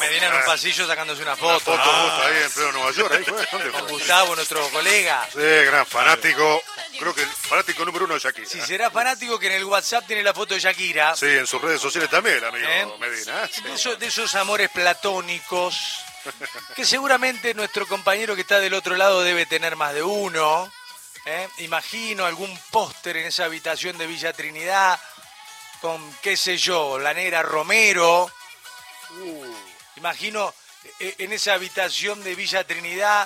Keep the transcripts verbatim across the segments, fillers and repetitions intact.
Medina en un pasillo sacándose una foto. Una foto ah. justo ahí en pleno Nueva York. Ahí fue. ¿Dónde Con fue? Gustavo, nuestro colega. Sí, gran fanático. Creo que el fanático número uno de Shakira. Si será fanático que en el WhatsApp tiene la foto de Shakira. Sí, en sus redes sociales también, amigo ¿Eh? Medina. Sí. De, eso, de esos amores platónicos que seguramente nuestro compañero que está del otro lado debe tener más de uno. ¿Eh? Imagino algún póster en esa habitación de Villa Trinidad con, qué sé yo, la negra Romero. Uh. Imagino en esa habitación de Villa Trinidad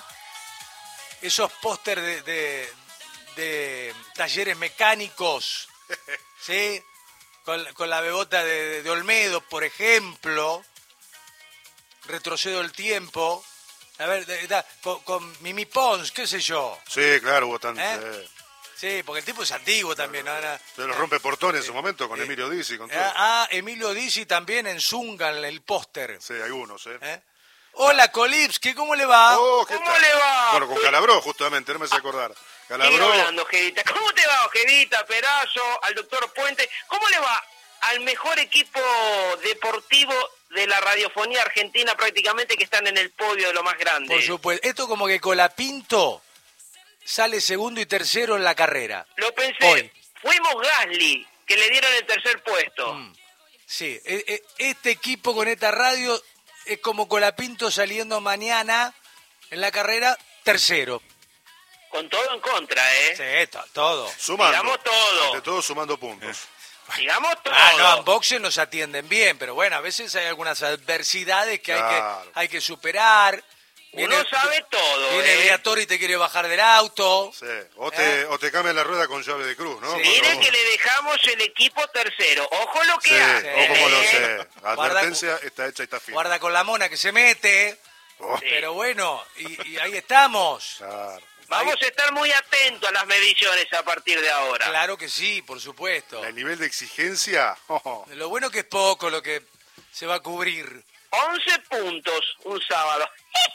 esos póster de, de, de talleres mecánicos, ¿sí? Con, con la bebota de, de Olmedo, por ejemplo. Retrocedo el tiempo. A ver, de, de, con, con Mimi Pons, qué sé yo. Sí, claro, hubo tanto. ¿Eh? Eh. Sí, porque el tipo es antiguo también. ¿no? De los rompeportones en su momento, con eh, Emilio Dizzi. Con todo. Ah, Emilio Dizzi también en Zunga, en el póster. Sí, algunos, ¿eh? ¿Eh? Hola, Kolipski, ¿cómo le va? Oh, ¿Cómo tal? le va? Bueno, con Calabró, justamente, no me sé acordar. Calabró. Hablando, Ojedita. ¿Cómo te va, Ojedita, Perazo, al doctor Puente? ¿Cómo le va al mejor equipo deportivo de la radiofonía argentina, prácticamente, que están en el podio de lo más grande? Por supuesto. Esto como que Colapinto sale segundo y tercero en la carrera. Lo pensé. Hoy. Fuimos Gasly, que le dieron el tercer puesto. Mm. Sí, este equipo con esta radio es como Colapinto saliendo mañana en la carrera, tercero. Con todo en contra, ¿eh? Sí, todo. Sumando. Digamos todo. Ante todo sumando puntos. Digamos todo. Ah, no, en boxeo nos atienden bien, pero bueno, a veces hay algunas adversidades que, claro. hay, que hay que superar. Viene, Uno sabe todo, Viene ¿eh? el Viator y te quiere bajar del auto. Sí, o te, ¿Eh? o te cambia la rueda con llave de cruz, ¿no? Sí. Mire Cuando... que le dejamos el equipo tercero. Ojo lo que sí, hace. ojo lo sé. Advertencia guarda, está hecha y está firme. Guarda con la mona que se mete. Oh. Pero bueno, y, y ahí estamos. Claro. Vamos ahí... a estar muy atentos a las mediciones a partir de ahora. Claro que sí, por supuesto. El nivel de exigencia. Oh. Lo bueno que es poco lo que se va a cubrir. once puntos un sábado.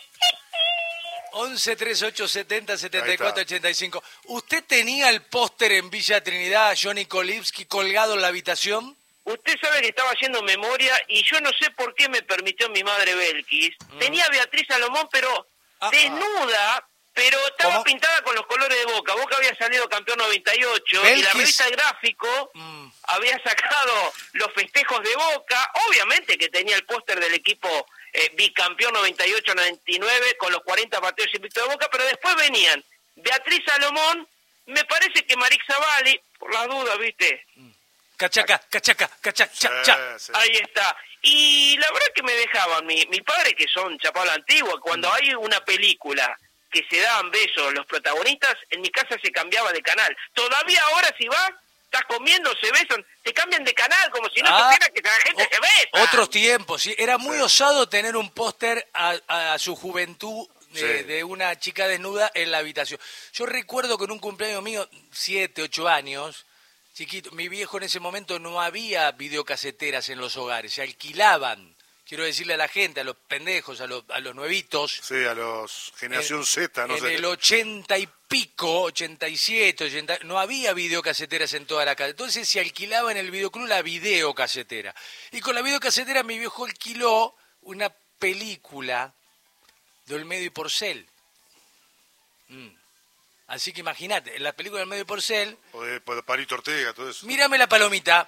once, treinta y ocho, setenta, setenta y cuatro, ochenta y cinco. ¿Usted tenía el póster en Villa Trinidad, Johnny Kolipski, colgado en la habitación? Usted sabe que estaba haciendo memoria y yo no sé por qué me permitió mi madre Belkis. Mm. Tenía a Beatriz Salomón, pero ah, desnuda, ah. pero estaba ¿Cómo? pintada con los colores de Boca. Boca había salido campeón noventa y ocho Belkis. Y la revista El Gráfico mm. había sacado los festejos de Boca. Obviamente que tenía el póster del equipo eh, bicampeón noventa y ocho noventa y nueve con los cuarenta partidos invictos de Boca, pero después venían Beatriz Salomón, me parece que Marix Zavalli, por las dudas, ¿viste? Mm. Cachaca, cachaca, cachaca, sí, cha. Sí. Ahí está. Y la verdad que me dejaban, mi, mis padres que son chapao la antigua, cuando mm. hay una película que se daban besos los protagonistas, en mi casa se cambiaba de canal. Todavía ahora si vas, estás comiendo, se besan, te cambian de canal como si no ah, supiera que la gente o, se besa. Otros tiempos, sí. Era muy sí. osado tener un póster a, a, a su juventud de, sí. de una chica desnuda en la habitación. Yo recuerdo que en un cumpleaños mío, siete, ocho años, chiquito, mi viejo en ese momento no había videocaseteras en los hogares, se alquilaban. Quiero decirle a la gente, a los pendejos, a los, a los nuevitos. Sí, a los generación en, Z, no en sé. En el ochenta y pico, ochenta y siete, ochenta, no había videocaseteras en toda la casa. Entonces se alquilaba en el videoclub la videocasetera. Y con la videocasetera mi viejo alquiló una película de Olmedo y Porcel. Mm. Así que imagínate, en la película de Olmedo y Porcel... O de, de Palito Ortega, todo eso. Mírame la palomita.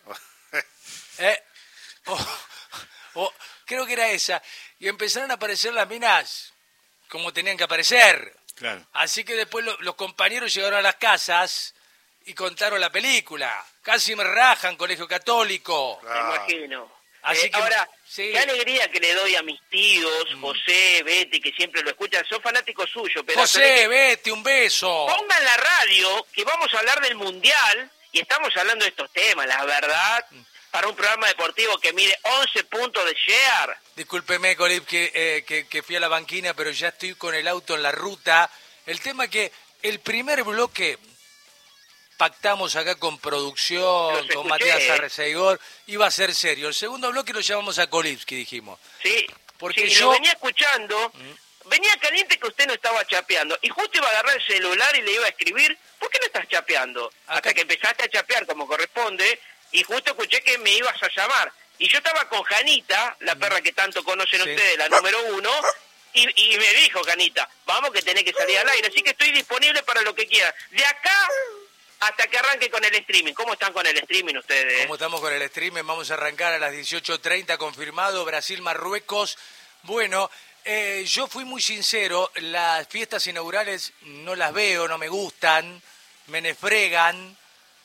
eh, oh, oh, creo que era esa. Y empezaron a aparecer las minas como tenían que aparecer. Claro. Así que después lo, los compañeros llegaron a las casas y contaron la película. Casi me rajan, Colegio Católico. Claro. Me imagino. Así eh, que, ahora, sí. qué alegría que le doy a mis tíos, mm. José, Betty, que siempre lo escuchan, son fanáticos suyos. Pero José, Betty, un beso. Pongan la radio, que vamos a hablar del Mundial, y estamos hablando de estos temas, la verdad, mm. para un programa deportivo que mide once puntos de share. Discúlpeme, Colip, que, eh, que, que fui a la banquina, pero ya estoy con el auto en la ruta. El tema que el primer bloque... Pactamos acá con producción, con Matías Arreceigor, iba a ser serio. El segundo bloque lo llamamos a Kolipski, dijimos. Sí, porque sí, yo lo venía escuchando, ¿Mm? venía caliente que usted no estaba chapeando, y justo iba a agarrar el celular y le iba a escribir, ¿por qué no estás chapeando? Acá... Hasta que empezaste a chapear como corresponde, y justo escuché que me ibas a llamar. y yo estaba con Janita, la perra que tanto conocen Sí. ustedes, la número uno, y, y me dijo Janita, vamos que tenés que salir al aire, así que estoy disponible para lo que quieran. De acá hasta que arranque con el streaming. ¿Cómo están con el streaming ustedes? ¿Cómo estamos con el streaming? Vamos a arrancar a las dieciocho treinta, confirmado, Brasil-Marruecos. Bueno, eh, yo fui muy sincero, las fiestas inaugurales no las veo, no me gustan, me nefregan.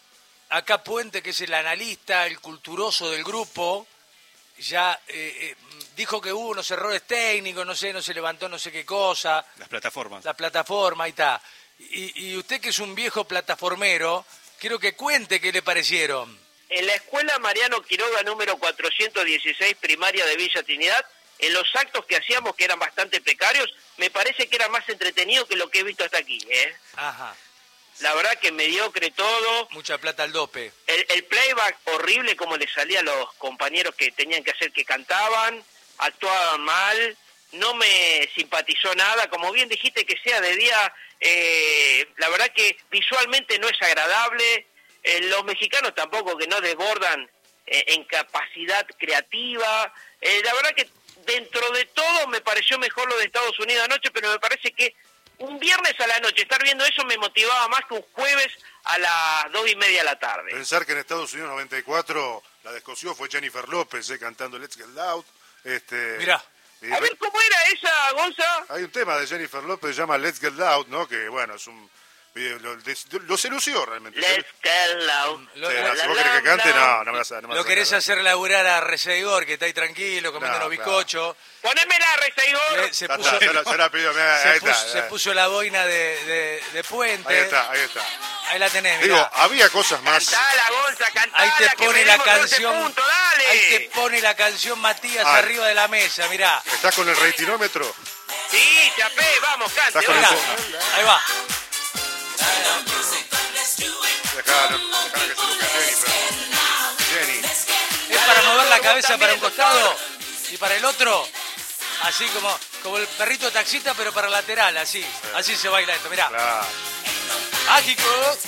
Acá Puente, que es el analista, el culturoso del grupo, ya eh, eh, dijo que hubo unos errores técnicos, no sé, no se levantó no sé qué cosa. Las plataformas. La plataforma, ahí está. Y, y usted que es un viejo plataformero, quiero que cuente qué le parecieron. En la escuela Mariano Quiroga número cuatrocientos dieciséis, primaria de Villa Trinidad, en los actos que hacíamos, que eran bastante precarios, me parece que era más entretenido que lo que he visto hasta aquí, ¿eh? Ajá. La verdad que mediocre todo. Mucha plata al dope. El, el playback horrible, como le salía a los compañeros que tenían que hacer que cantaban, actuaban mal, no me simpatizó nada. Como bien dijiste, que sea de día, eh, la verdad que visualmente no es agradable. Eh, los mexicanos tampoco, que no desbordan eh, en capacidad creativa. Eh, la verdad que dentro de todo me pareció mejor lo de Estados Unidos anoche, pero me parece que un viernes a la noche estar viendo eso me motivaba más que un jueves a las dos y media de la tarde. Pensar que en Estados Unidos noventa y cuatro la descoció fue Jennifer López eh, cantando Let's Get Loud. Este, Mirá. y A ver, ¿cómo era esa, Gonza? Hay un tema de Jennifer López que se llama Let's Get Loud, ¿no? Que bueno, es un video, lo, lo se lució realmente. Let's get loud. Lo- Sí, la- no, si la- vos querés que cante, no, no me vas a, no me vas Lo a querés sacar. hacer laburar a Reseguor, que está ahí tranquilo, comiendo No, unos claro. bizcochos. Ponémela, Reseigor. Le- Se Ya puso, está, ya la, ya la pidió, mirá, se ahí puso- está. se puso la boina de, de, de Puente. Ahí está, ahí está. Ahí la tenés, Digo, mirá. había cosas más. Cantala, Gonza, cantala. Ahí te que pone la venimos once canción. puntos, dale. Ahí te pone la canción Matías Ah. arriba de la mesa, mirá. ¿Estás con el reitinómetro? Sí, chapé, vamos, cante. Estás con Mirá, Gonza. ahí va. Dejá, no, dejá que se busque Jennifer. Jenny. Es para mover la cabeza para un costado y para el otro. Así como, como el perrito taxista, pero para lateral, así. Así se baila esto, mirá. Claro. Mágico.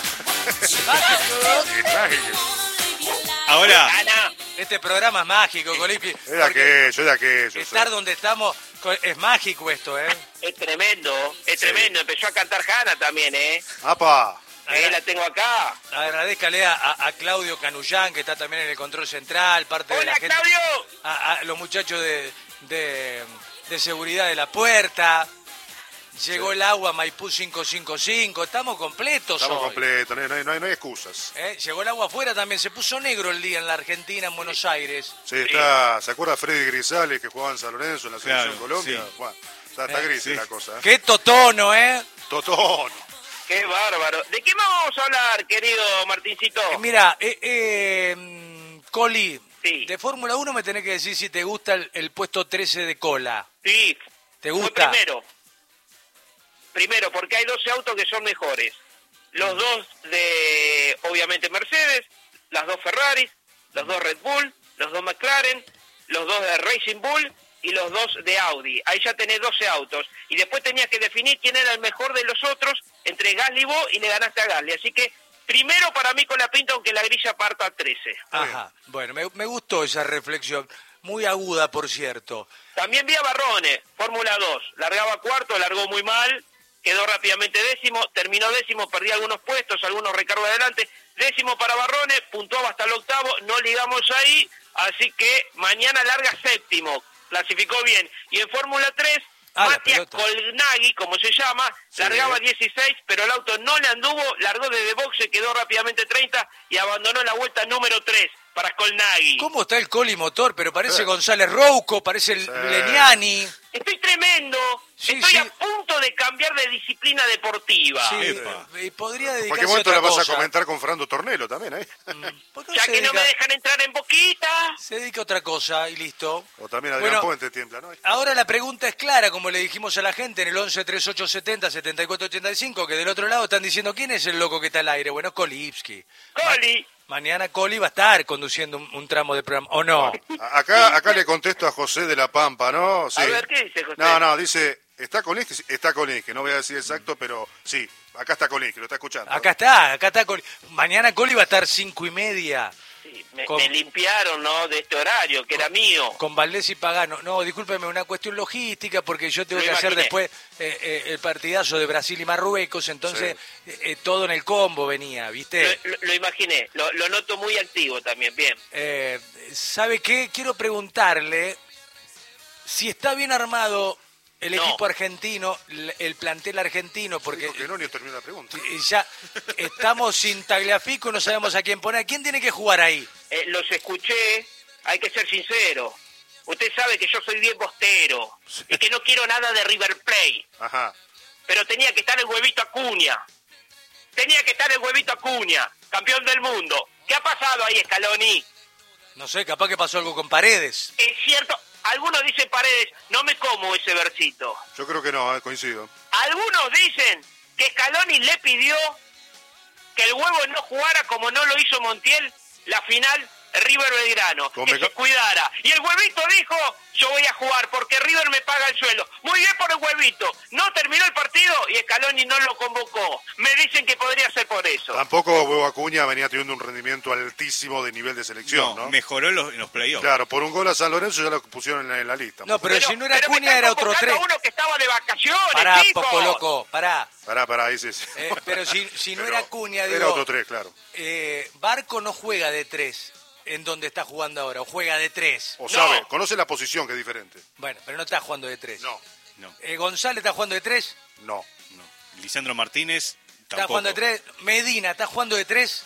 Mágico. Qué trágico. Ahora, Gana. Este programa es mágico, Colipi. Es de porque aquello, es de aquello. estar sí. donde estamos co- es mágico esto, ¿eh? Es tremendo, es Sí. tremendo. Empezó a cantar Hanna también, ¿eh? ¡Apa! Eh, la tengo acá. Agradezcale a, a- a Claudio Canullán, que está también en el control central, parte de la Hola, gente. Claudio. A, a los muchachos de, de, de seguridad de la puerta. Llegó el agua Maipú quinientos cincuenta y cinco. Estamos completos Estamos hoy. completos, no hay, no hay- no hay- no hay excusas. ¿Eh? Llegó el agua afuera también. Se puso negro el día en la Argentina, en Buenos Aires. Sí, está, ¿se acuerda Freddy Grisales que jugaba en San Lorenzo en la selección Claro, Colombia? sí. Bueno, está, está Eh, gris sí. la cosa. ¿eh? ¡Qué totono, eh! Totono. Qué bárbaro. ¿De qué más vamos a hablar, querido Martincito? Eh, Mira, eh, eh, mm, Coli, Sí. de Fórmula uno me tenés que decir si te gusta el, el puesto trece de cola. Sí. ¿Te Fue gusta? primero. Primero, porque hay doce autos que son mejores. Los dos de, obviamente, Mercedes, las dos Ferraris, los dos Red Bull, los dos McLaren, los dos de Racing Bull y los dos de Audi. Ahí ya tenés doce autos. Y después tenías que definir quién era el mejor de los otros entre Gasly y vos, y le ganaste a Gasly. Así que, primero para mí con la pinta, aunque la grilla parta a trece. Ajá, bueno, me, me gustó esa reflexión. Muy aguda, por cierto. También vi a Barrone, Fórmula dos. Largaba cuarto, largó muy mal, quedó rápidamente décimo, terminó décimo, perdí algunos puestos, algunos recargos adelante. Décimo para Barrone, puntuaba hasta el octavo, no ligamos ahí, así que mañana larga séptimo, clasificó bien. Y en Fórmula tres, Ah, la Matías pelota. Colnaghi, como se llama, Sí. largaba dieciséis, pero el auto no le anduvo, largó desde boxe, quedó rápidamente treinta y abandonó la vuelta número tres para Colnaghi. ¿Cómo está el Coli motor? Pero parece Sí. González Rouco, parece el Sí. Leniani. Estoy tremendo. Sí, Estoy sí. a punto de cambiar de disciplina deportiva. Sí, Epa. y podría En dedicarse cualquier a momento otra la vas cosa. a comentar con Fernando Tornelo también, ¿eh? ¿Por qué Ya se que no me dedica- dejan entrar en boquita. Se dedica a otra cosa y listo. O también Adrián Bueno, Puente tiembla, ¿no? ahora la pregunta es clara, como le dijimos a la gente en el once treinta y ocho setenta setenta y cuatro ochenta y cinco, que del otro lado están diciendo quién es el loco que está al aire. Bueno, es Kolipski. Coli. Mañana Coli va a estar conduciendo un, un tramo de programa, ¿o no? A- Acá, acá le contesto a José de la Pampa, ¿no? Sí. A ver, ¿qué dice José? No, no, dice, está Kolinski, Sí, está Kolinski, no voy a decir exacto, pero sí, acá está Kolinski, lo está escuchando. Acá está, acá está Coli. Mañana Coli va a estar cinco y media Sí, me, con, me limpiaron, ¿no? De este horario, que con, era mío. Con Valdés y Pagano. No, discúlpeme, una cuestión logística, porque yo tengo Lo que imaginé. hacer después eh, eh, el partidazo de Brasil y Marruecos, entonces Sí. eh, eh, todo en el combo venía, ¿viste? Lo, lo- lo imaginé, lo, lo noto muy activo también, bien. Eh, ¿Sabe qué? Quiero preguntarle si está bien armado el No. equipo argentino, el, el plantel argentino, porque Dijo que no, ni terminó la pregunta. eh, ya estamos sin Tagliafico, no sabemos a quién poner. ¿Quién tiene que jugar ahí? Eh, los escuché, hay que ser sincero. Usted sabe que yo soy bien bostero Sí. y que no quiero nada de River Plate, Ajá. pero tenía que estar el huevito Acuña. Tenía que estar el huevito Acuña, campeón del mundo. ¿Qué ha pasado ahí, Scaloni? No sé, capaz que pasó algo con Paredes. Es cierto, algunos dicen Paredes, no me como ese versito. Yo creo que no, eh, coincido. Algunos dicen que Scaloni le pidió que el huevo no jugara como no lo hizo Montiel la final River Belgrano, Como que me se ca- cuidara. Y el huevito dijo, yo voy a jugar porque River me paga el sueldo. Muy bien por el huevito. No terminó el partido y Scaloni no lo convocó. Me dicen que podría ser por eso. Tampoco Huevo Acuña venía teniendo un rendimiento altísimo de nivel de selección, ¿no? No, mejoró en los, en los playoffs. Claro, por un gol a San Lorenzo ya lo pusieron en la, en la lista. No, pero, si no era pero me Acuña están era otro convocando tres. a uno que estaba de vacaciones, Pará, chicos. poco loco, pará. Pará, pará, ahí sí, sí. Eh, pero si, si no Pero era Acuña, digo, Era otro tres, claro. eh, Barco no juega de tres en donde está jugando ahora, o juega de tres. O No. sabe, conoce la posición que es diferente. Bueno, pero no está jugando de tres. No, No, Eh, González está jugando de tres. no. no. Lisandro Martínez Está tampoco. jugando de tres. Medina está jugando de tres.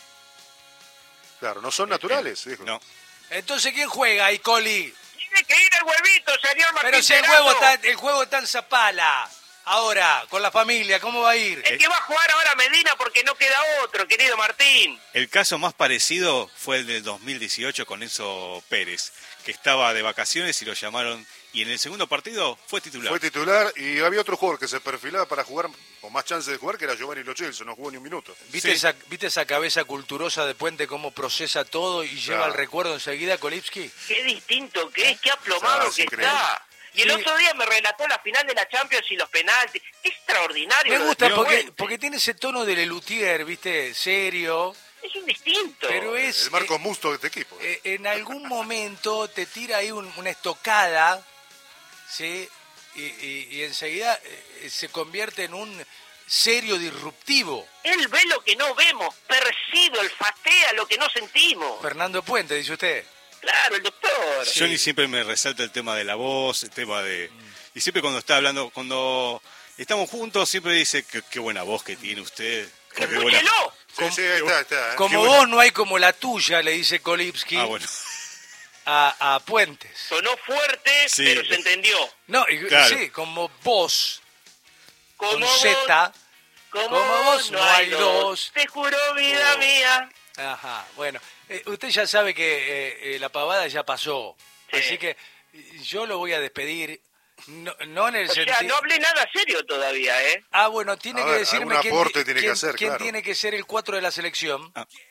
Claro, no son naturales, dijo. No. Entonces, ¿quién juega ahí, Coli? Tiene que ir el huevito, señor Martín Pero si el Perazo. juego está, el juego está en Zapala. Ahora, con la familia, ¿cómo va a ir? El que va a jugar ahora Medina porque no queda otro, querido Martín. El caso más parecido fue el del dos mil dieciocho con Enzo Pérez, que estaba de vacaciones y lo llamaron, y en el segundo partido fue titular. Fue titular y había otro jugador que se perfilaba para jugar, con más chances de jugar, que era Giovanni Lo Celso, no jugó ni un minuto. ¿Viste, Sí. esa, ¿Viste esa cabeza culturosa de Puente, cómo procesa todo y lleva Claro. el recuerdo enseguida, Kolipski? Qué distinto que es, qué aplomado Ah, es que increíble. está. Y el Sí. otro día me relató la final de la Champions y los penaltis. Qué extraordinario. Me lo de gusta Pio porque, Puente. porque tiene ese tono de Lelutier, ¿viste? Serio. Es un distinto. Pero es... El Marco eh, Musto de este equipo. eh, en algún momento te tira ahí un- una estocada, ¿sí? Y, y- y enseguida eh, se convierte en un serio disruptivo. Él ve lo que no vemos, percibe, olfatea lo que no sentimos. Fernando Puente, dice usted. Claro, el doctor. Johnny siempre me resalta el tema de la voz, el tema de... Y siempre cuando está hablando, cuando estamos juntos, siempre dice que qué buena voz que tiene usted. Qué buena- Escúchelo. Sí, sí, ahí está, ahí está. ¿eh? Como Qué vos bueno. no hay como la tuya, le dice Kolipski Ah, bueno. a, a Puentes. Sonó fuerte, Sí. pero se entendió. No, y- Claro. sí, como vos, Como con vos, Z. como, como vos no hay dos. Te juro, vida Oh. mía. Ajá, bueno, eh, usted ya sabe que eh, eh, la pavada ya pasó, Sí. así que eh, yo lo voy a despedir, no, no en el O sea, sentido... no hablé nada serio todavía, ¿eh? Ah, bueno, tiene A que ver, decirme algún quién, aporte tiene que quién- hacer, quién claro. tiene que ser el cuatro de la selección.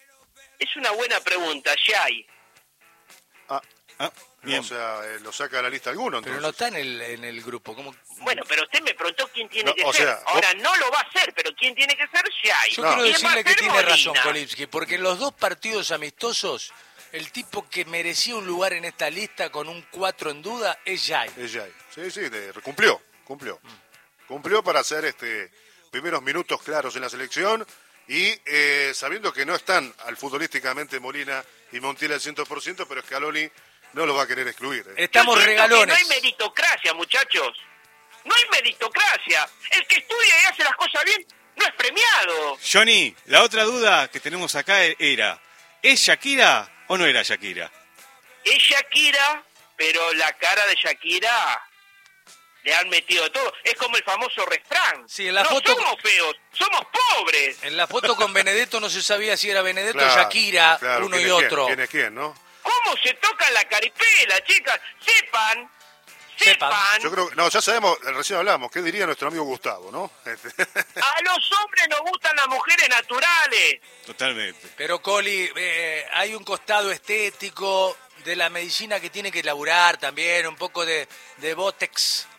Es una buena pregunta, Shai. Ah, Ah, bien. o sea, eh, lo saca de la lista alguno, Pero entonces. no está en el, en el grupo. ¿Cómo? Bueno, pero usted me preguntó quién tiene No, que o ser. sea, Ahora no lo va a hacer, pero quién tiene que ser, Shai. Yo No. quiero ¿Quién va decirle a que ser tiene Molina? razón Kolipski, porque en los dos partidos amistosos, el tipo que merecía un lugar en esta lista con un cuatro en duda es Jai. Es Jai. Sí, sí, de- cumplió, cumplió. Cumplió para hacer este primeros minutos claros en la selección y eh, sabiendo que no están al futbolísticamente Molina y Montiel al cien por ciento, pero Scaloni no lo va a querer excluir. ¿eh? Estamos Yo siento regalones. que no hay meritocracia, muchachos. No hay meritocracia. El que estudia y hace las cosas bien no es premiado. Johnny, la otra duda que tenemos acá era, ¿es Shakira o no era Shakira? Es Shakira, pero la cara de Shakira le han metido todo. Es como el famoso refrán. Sí, en la no foto- somos feos, somos pobres. En la foto con Benedetto no se sabía si era Benedetto Claro, o Shakira, claro, uno ¿quién y es quién? otro. ¿Quién es quién, no? ¿Cómo se tocan la caripela, chicas? Sepan, Sepan. sepan. Yo creo que, no, ya sabemos, recién hablamos, ¿qué diría nuestro amigo Gustavo, no? A los hombres nos gustan las mujeres naturales. Totalmente. Pero Coli, eh, hay un costado estético de la medicina que tiene que laburar también, un poco de, de Botex,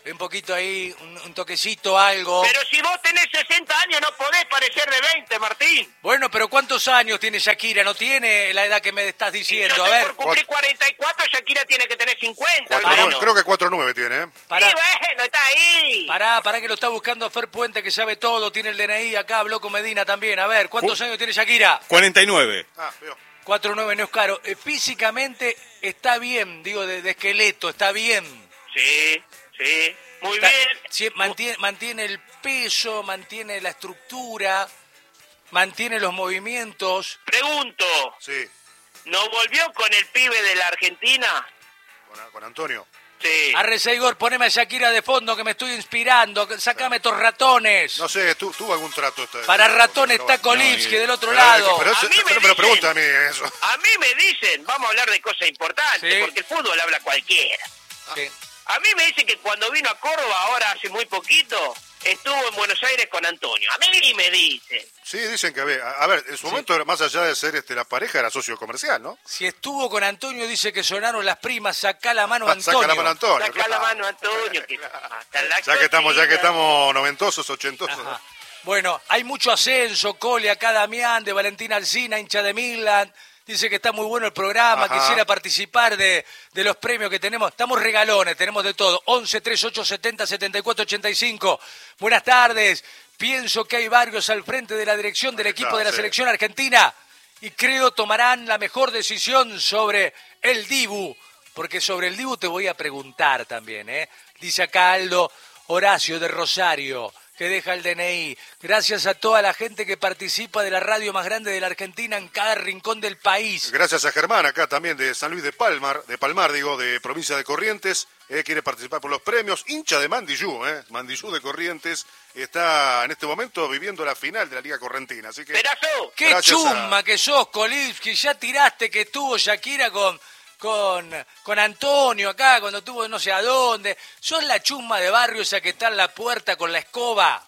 un poquito ahí, un, un toquecito, algo. Pero si vos tenés sesenta años no podés parecer de veinte, Martín. Bueno, pero ¿cuántos años tiene Shakira? No tiene la edad que me estás diciendo. Yo A ver. por cumplir cuarenta y cuatro, Shakira tiene que tener cincuenta. cuatro nueve, creo que cuatro nueve tiene, ¿eh? Pará. Sí, bueno, está ahí. Pará, pará que lo está buscando Fer Puente, que sabe todo, tiene el D N I acá, habló con Medina también. A ver, ¿cuántos Uh. años tiene Shakira? cuarenta y nueve. Ah, veo. cuatro nueve no es caro. Eh, físicamente está bien, digo, de, de esqueleto, está bien. Sí, sí, muy Está- bien. sí, mantiene, mantiene el peso, mantiene la estructura, mantiene los movimientos. Pregunto, Sí, ¿no volvió con el pibe de la Argentina? con, con Antonio. Sí. Arre Seigor, poneme a Shakira de fondo que me estoy inspirando, sacame estos ratones. No sé, ¿tú, tuvo algún trato? Esta, Para esta- ratones no, está no, Kolivsky no, del otro pero- lado. Pero, eso- A mí me pero me lo dicen- pregunta a mí eso. A mí me dicen, vamos a hablar de cosas importantes, Sí. porque el fútbol habla cualquiera. Sí. A mí me dicen que cuando vino a Córdoba, ahora hace muy poquito, estuvo en Buenos Aires con Antonio. A mí me dicen. Sí, dicen que, a ver, a, a ver, en su momento, más allá de ser este la pareja, era socio comercial, ¿no? Si estuvo con Antonio, dice que sonaron las primas, sacá la mano Ah, Antonio. saca la mano Antonio. Saca la claro. mano Antonio, que hasta la Ya que estamos, ya que cocina. estamos noventosos, ochentosos. Ajá. Bueno, hay mucho ascenso, Cole, acá Damián, de Valentina Alsina, hincha de Milan. Dice que está muy bueno el programa, Ajá. quisiera participar de, de los premios que tenemos. Estamos regalones, tenemos de todo. once, treinta y ocho, setenta, setenta y cuatro, ochenta y cinco. Buenas tardes. Pienso que hay varios al frente de la dirección del equipo Claro, de la sí. selección argentina y creo tomarán la mejor decisión sobre el Dibu, porque sobre el Dibu te voy a preguntar también, ¿eh? Dice acá Aldo Horacio de Rosario, que deja el D N I. Gracias a toda la gente que participa de la radio más grande de la Argentina en cada rincón del país. Gracias a Germán, acá también de San Luis de Palmar, de Palmar, digo, de provincia de Corrientes, eh, quiere participar por los premios, hincha de Mandillú, eh, Mandillú de Corrientes, está en este momento viviendo la final de la Liga Correntina, así que... Perazo, ¡Qué Gracias chumba a- que sos, Kolivsky! Ya tiraste que estuvo Shakira con, con, con Antonio acá, cuando estuvo no sé a dónde. Sos la chumba de barrio esa que está en la puerta con la escoba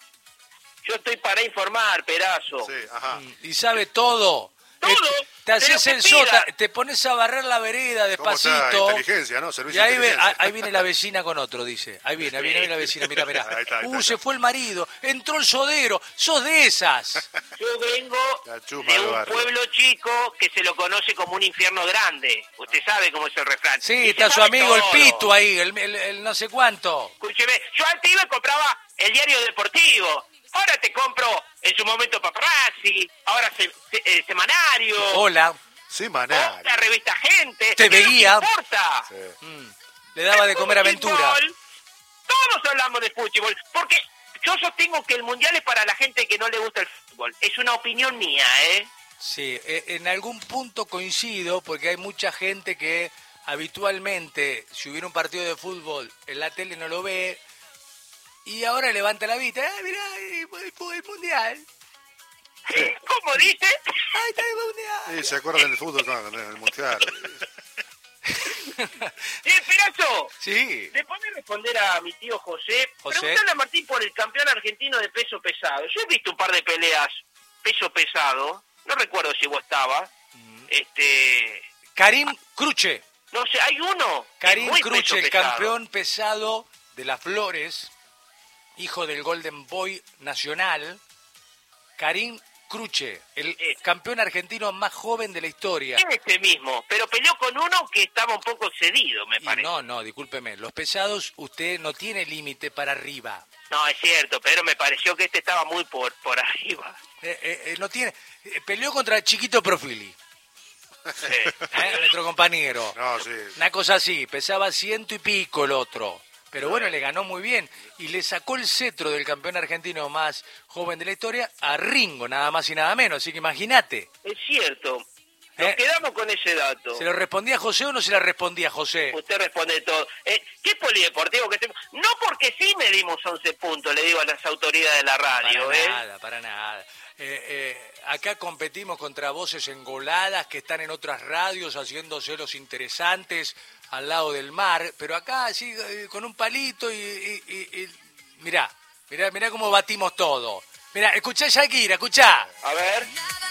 yo estoy para informar, Perazo. Sí, ajá. y sabe todo. Todo, Eh, Te de haces lo que el sota, pida. te pones a barrer la vereda ¿Cómo está? despacito. Inteligencia, ¿no? Y Servicio de ahí, ve- inteligencia. ahí viene la vecina con otro, dice. Ahí viene, ahí viene, ahí viene la vecina, mira, mira. Ahí está, ahí está, Uh, ahí se está. fue el marido, entró el sodero, sos de esas. Yo vengo La chuma de del un barrio. pueblo chico que se lo conoce como un infierno grande. Usted sabe cómo es el refrán. Sí, Y se está su sabe amigo el todo. Pitu ahí, el, el- el no sé cuánto. Escúcheme, yo antes iba y compraba el diario deportivo. Ahora te compro en su momento Paparazzi, ahora se, se- eh, Semanario, Hola, Semanal. la revista Gente. Te ¿Qué es lo que veía. importa? Sí. le daba de El comer aventura. fútbol, todos hablamos de fútbol, porque yo sostengo que el mundial es para la gente que no le gusta el fútbol. Es una opinión mía, ¿eh? Sí, eh, en algún punto coincido porque hay mucha gente que habitualmente, si hubiera un partido de fútbol en la tele no lo ve y ahora levanta la vista, ah, mirá, el, el- el mundial, ¿Cómo dice? ahí está el mundial. Sí, se acuerdan del fútbol con el mundial. Eh, Perazo, Sí, ¿le podés responder a mi tío José? José. Preguntale a Martín por el campeón argentino de peso pesado. Yo he visto un par de peleas peso pesado, no recuerdo si vos estabas. Este, Karim Cruche, no sé, hay uno. que es Karim muy Cruche, peso el pesado. campeón pesado de las Flores, hijo del Golden Boy nacional, Karim Cruche, el Eh. campeón argentino más joven de la historia. Es este mismo, pero peleó con uno que estaba un poco excedido, me Y parece. no, no, discúlpeme, los pesados usted no tiene límite para arriba. No, es cierto, pero me pareció que este estaba muy por, por arriba. Eh, eh, eh, no tiene, eh, peleó contra el Chiquito Profili, Sí. ¿eh? nuestro compañero. No, sí. Una cosa así, pesaba ciento y pico el otro. Pero bueno, le ganó muy bien y le sacó el cetro del campeón argentino más joven de la historia a Ringo, nada más y nada menos. Así que imagínate. Es cierto. Nos Eh. quedamos con ese dato. ¿Se lo respondía José o no se la respondía José? Usted responde todo. Eh, ¿Qué polideportivo que tenemos? No porque sí medimos once puntos, le digo a las autoridades de la radio. Para ¿eh? nada, para nada. Eh, eh, acá competimos contra voces engoladas que están en otras radios haciéndose los interesantes al lado del mar, pero acá así eh, con un palito y, y, y- y- mirá, mirá, mirá cómo batimos todo. Mirá, escuchá Shakira, escuchá. A ver.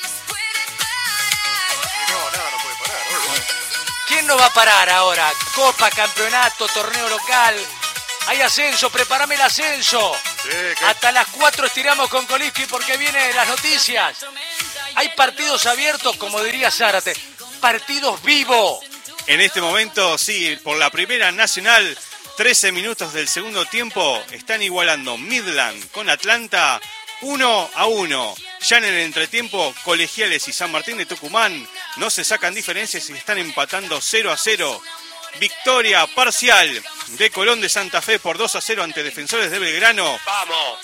No, nada, no puede parar. obvio. ¿Quién no va a parar ahora? Copa, campeonato, torneo local, Hay ascenso, prepárame el ascenso. Sí, que... Hasta las cuatro estiramos con Koliski porque vienen las noticias. Hay partidos abiertos, como diría Zárate. Partidos vivos. En este momento, sí, por la primera nacional, trece minutos del segundo tiempo, están igualando Midland con Atlanta uno a uno. Ya en el entretiempo, Colegiales y San Martín de Tucumán no se sacan diferencias y están empatando cero a cero. Victoria parcial de Colón de Santa Fe por dos a cero ante Defensores de Belgrano. ¡Vamos!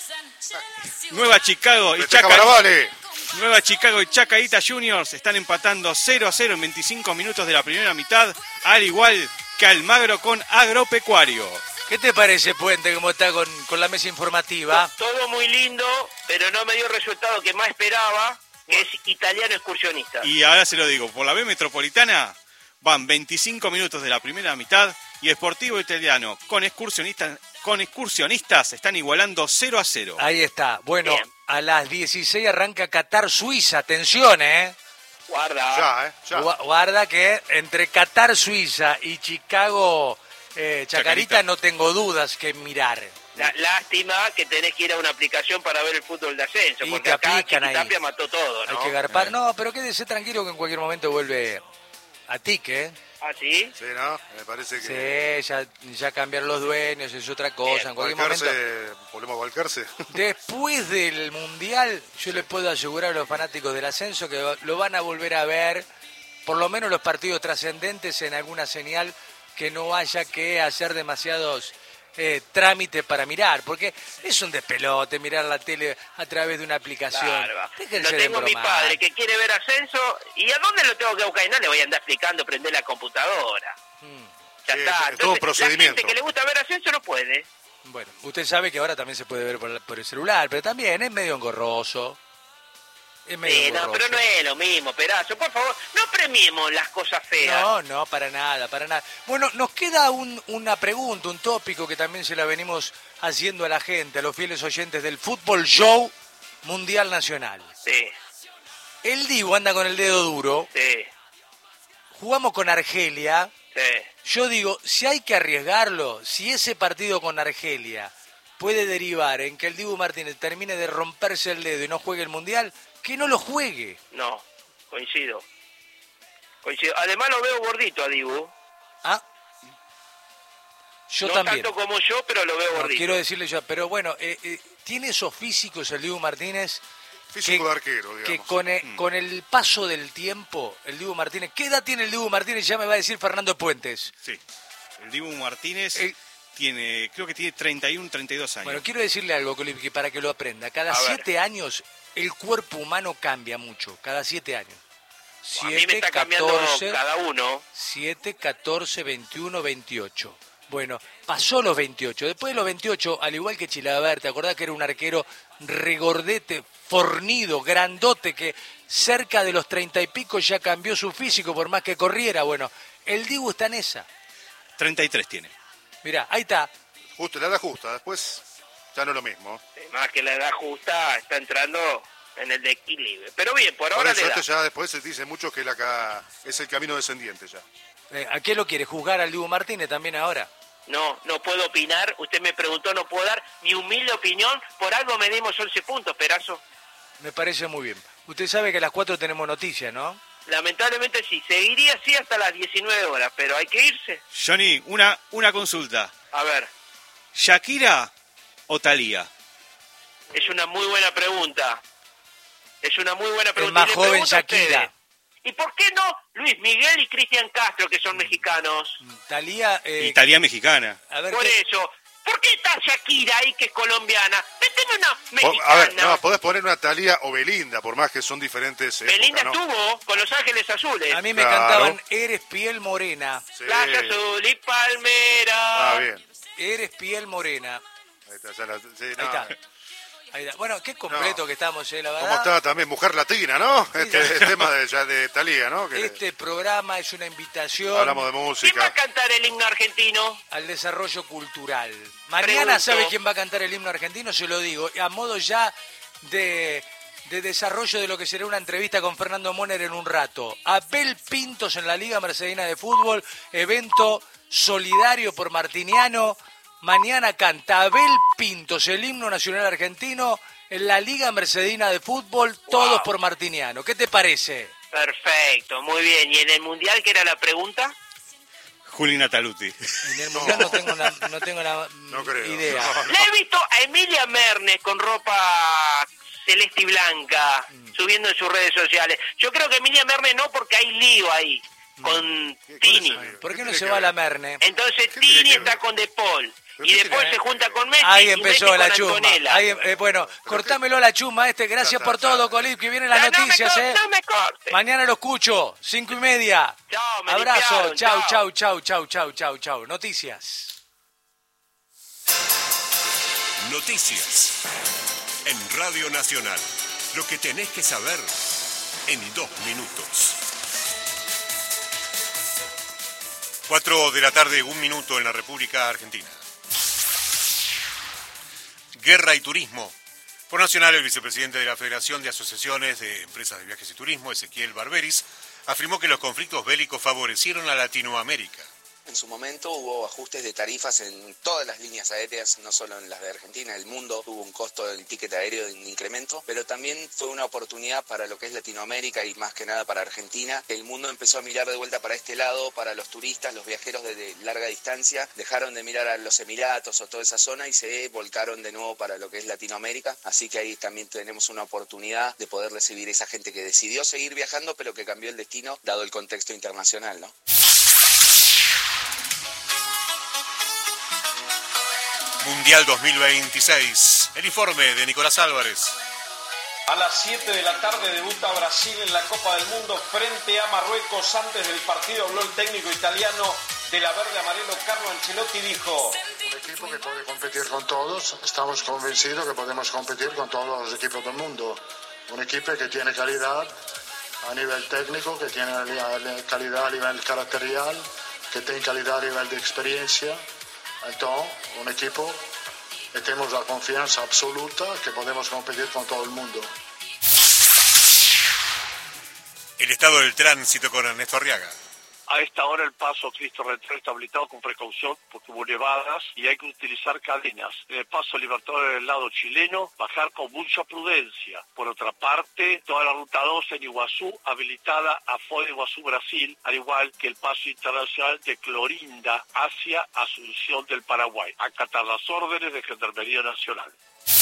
Nueva Chicago y Festeja Chacarita, Baravale. Nueva Chicago y Chacarita Juniors están empatando cero a cero en veinticinco minutos de la primera mitad, al igual que Almagro con Agropecuario. ¿Qué te parece, Puente, cómo está con, con la mesa informativa? Todo muy lindo, pero no me dio el resultado que más esperaba, que es Italiano Excursionista. Y ahora se lo digo, por la B Metropolitana van veinticinco minutos de la primera mitad y Sportivo Italiano con excursionistas, con excursionistas están igualando cero a cero. Ahí está. Bueno, Bien. a las dieciséis arranca Qatar-Suiza. Atención, ¿eh? Guarda. Ya, ¿eh? Ya. Gua- Guarda que entre Qatar-Suiza y Chicago eh, Chacarita, Chacarita. no tengo dudas que mirar. La- lástima que tenés que ir a una aplicación para ver el fútbol de ascenso, Y porque te acá aplican ahí. Chiquitapia mató todo, Hay ¿no? que garpar. No, pero quédese tranquilo que en cualquier momento vuelve a tique, ¿eh? ¿Ah, sí? Sí, ¿no? Me parece que... Sí, ya, ya cambiaron los dueños, es otra cosa. En cualquier momento. Walcarse, volvemos a Walcarse. Después del Mundial, yo les puedo asegurar a los fanáticos del ascenso que lo van a volver a ver, por lo menos los partidos trascendentes, en alguna señal que no haya que hacer demasiados eh, trámites para mirar, porque es un despelote mirar la tele a través de una aplicación. Claro. Déjense Lo de tengo a mi bromar. padre que quiere ver ascenso, ¿y a dónde lo tengo que buscar? Y no le voy a andar explicando, prender la computadora. Hmm. Ya Sí, está. es todo un Entonces, procedimiento. la gente que le gusta ver ascenso no puede. Bueno, usted sabe que ahora también se puede ver por, la- por el celular, pero también es medio engorroso. Es medio Sí, no, engorroso. pero no es lo mismo, Perazo. Por favor, no premiemos las cosas feas. No, no, para nada, para nada. Bueno, nos queda un- una pregunta, un tópico que también se la venimos haciendo a la gente, a los fieles oyentes del Fútbol Show Mundial Nacional. Sí, El Dibu anda con el dedo duro, sí, jugamos con Argelia. sí. Yo digo, si hay que arriesgarlo, si ese partido con Argelia puede derivar en que el Dibu Martínez termine de romperse el dedo y no juegue el Mundial, que no lo juegue. No, coincido. Coincido. Además lo veo gordito a Dibu. Ah, yo no también. tanto como yo, pero lo veo No, gordito. quiero decirle yo, pero bueno, eh, eh, tiene esos físicos el Dibu Martínez. Físico que, de arquero, digamos. que con el, con el paso del tiempo, el Dibu Martínez, ¿qué edad tiene el Dibu Martínez? Ya me va a decir Fernando Puentes. Sí, el Dibu Martínez El- tiene, creo que tiene treinta y uno, treinta y dos años. Bueno, quiero decirle algo, Colipki, para que lo aprenda. Cada A ver. siete años el cuerpo humano cambia mucho, cada siete años. A mí me está cambiando cada uno. siete, catorce, veintiuno, veintiocho. Bueno, pasó los veintiocho. Después de los veintiocho, al igual que Chilaver, ¿te acordás que era un arquero regordete, fornido, grandote, que cerca de los treinta y pico ya cambió su físico por más que corriera? Bueno, el Dibu está en esa. treinta y tres tiene. Mirá, ahí está. Justo, la edad justa. Después ya no es lo mismo. Más que la edad justa, está entrando en el declive. Pero bien, por Por ahora eso le da. esto ya después se dice mucho que la ca- es el camino descendiente ya. Eh, ¿A qué lo quiere? ¿Juzgar al Dibu Martínez también ahora? No, no puedo opinar. Usted me preguntó, no puedo dar mi humilde opinión. Por algo medimos once puntos, Perazo. Me parece muy bien. Usted sabe que a las cuatro tenemos noticias, ¿no? Lamentablemente sí, seguiría así hasta las diecinueve horas, pero hay que irse. Johnny, una, una consulta. A ver, ¿Shakira o Thalía? es una muy buena pregunta. Es una muy buena pregunta. más Y le joven pregunto a Shakira. ustedes, ¿y por qué no Luis Miguel y Cristian Castro, que son mexicanos? Talía, eh, Italia mexicana. a ver, Por ¿qué- eso, ¿por qué está Shakira ahí, que es colombiana? Méteme una Po- mexicana. A ver, no, podés poner una Thalía o Belinda, por más que son diferentes épocas, Belinda ¿no? estuvo con Los Ángeles Azules. a mí me Claro. cantaban Eres piel morena, Sí. Plaza Azul y Palmera. Ah, bien. eres piel morena. Ahí está, ya la- sí, Ahí no. está. Ahí está. Bueno, qué completo No. que estamos, eh, la verdad. ¿Cómo está también Mujer Latina, no? Este el tema de, ya de Thalía, ¿no? Que Este programa es una invitación hablamos de ¿Quién va a música. cantar el himno argentino? al desarrollo cultural. Mañana, Pregunto. ¿sabe quién va a cantar el himno argentino? Se lo digo, a modo ya de, de desarrollo de lo que será una entrevista con Fernando Moner en un rato. Abel Pintos en la Liga Mercedina de Fútbol, evento solidario por Martiniano, Mañana canta Abel Pintos, el himno nacional argentino, en la Liga Mercedina de Fútbol, todos wow. por Martiniano. ¿Qué te parece? Perfecto, muy bien. ¿Y en el Mundial qué era la pregunta? Juli Nataluti. En el Mundial no tengo una, no tengo una no creo. idea. No, no. Le he visto a Emilia Mernes con ropa celeste y blanca, mm. subiendo en sus redes sociales. Yo creo que Emilia Mernes no, porque hay lío ahí, mm. con Tini. ¿Por qué no se va a la Mernes? Entonces Tini está con De Paul. Y después se junta con Messi. Ahí y empezó Messi la con chuma. Antonella. Ahí, eh, bueno, cortámelo la chuma este. Gracias por todo, Colip, que vienen las no, noticias, no me, ¿eh? No me corte. Mañana lo escucho, cinco y media. Chao, me Abrazo, chau, chao, chau, chau, chau, chau, chau. Noticias. Noticias. En Radio Nacional. Lo que tenés que saber en dos minutos. Cuatro de la tarde, un minuto en la República Argentina. Guerra y turismo. Por Nacional, el vicepresidente de la Federación de Asociaciones de Empresas de Viajes y Turismo, Ezequiel Barberis, afirmó que los conflictos bélicos favorecieron a Latinoamérica. En su momento hubo ajustes de tarifas en todas las líneas aéreas, no solo en las de Argentina, el mundo tuvo un costo del ticket aéreo de un incremento, pero también fue una oportunidad para lo que es Latinoamérica y más que nada para Argentina. El mundo empezó a mirar de vuelta para este lado, para los turistas, los viajeros de, de larga distancia, dejaron de mirar a los Emiratos o toda esa zona y se volcaron de nuevo para lo que es Latinoamérica, así que ahí también tenemos una oportunidad de poder recibir a esa gente que decidió seguir viajando, pero que cambió el destino dado el contexto internacional, ¿no? Mundial dos mil veintiséis. El informe de Nicolás Álvarez. A las siete de la tarde debuta Brasil en la Copa del Mundo frente a Marruecos. Antes del partido habló el técnico italiano de la verde amarelo, Carlo Ancelotti, dijo: un equipo que puede competir con todos. Estamos convencidos que podemos competir con todos los equipos del mundo. Un equipo que tiene calidad a nivel técnico, que tiene calidad a nivel caracterial, que tiene calidad a nivel de experiencia. Entonces, un equipo que tenemos la confianza absoluta que podemos competir con todo el mundo. El estado del tránsito con Ernesto Arriaga. A esta hora el paso Cristo Redentor está habilitado con precaución porque hubo nevadas y hay que utilizar cadenas. En el paso Libertador del lado chileno, bajar con mucha prudencia. Por otra parte, toda la ruta dos en Iguazú habilitada a Foz de Iguazú, Brasil, al igual que el paso internacional de Clorinda hacia Asunción del Paraguay. Acatar las órdenes de Gendarmería Nacional.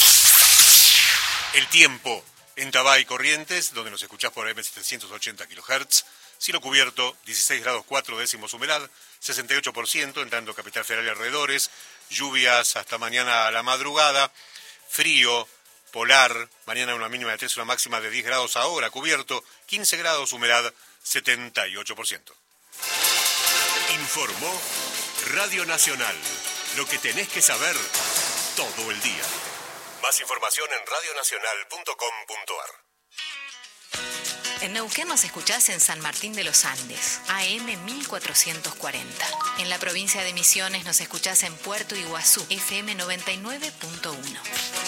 El tiempo en Tabay Corrientes, donde nos escuchás por eme setecientos ochenta kilohertz. Cielo cubierto, dieciséis grados cuatro décimos humedad, sesenta y ocho por ciento, entrando Capital Federal y alrededores, lluvias hasta mañana a la madrugada, frío, polar, mañana una mínima de tres, una máxima de diez grados ahora, cubierto, quince grados, humedad, setenta y ocho por ciento. Informó Radio Nacional, lo que tenés que saber todo el día. Más información en radionacional punto com punto ar. En Neuquén nos escuchás en San Martín de los Andes, A M mil cuatrocientos cuarenta. En la provincia de Misiones nos escuchás en Puerto Iguazú, F M noventa y nueve punto uno.